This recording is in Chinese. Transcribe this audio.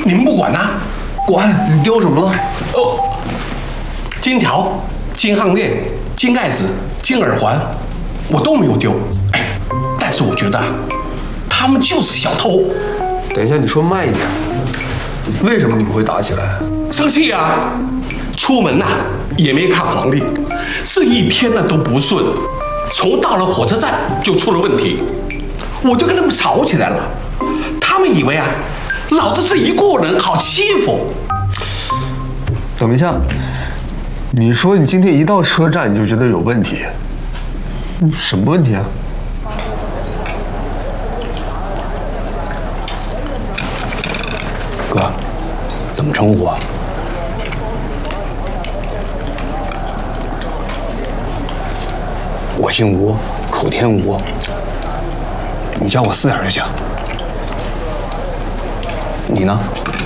你们不管呐？ 管！你丢什么了？ 哦，金条、金项链、金盖子、金耳环，我都没有丢。哎，但是我觉得他们就是小偷。 等一下，你说慢一点。为什么你们会打起来？ 生气啊！出门呐、也没看黄历，这一天呢都不顺，从到了火车站就出了问题，我就跟他们吵起来了。他们以为啊，老子是一个人，好欺负。 等一下，你说你今天一到车站你就觉得有问题，什么问题啊？ 哥，怎么称呼啊？我姓吴，口天吴，你叫我4点就行。你呢？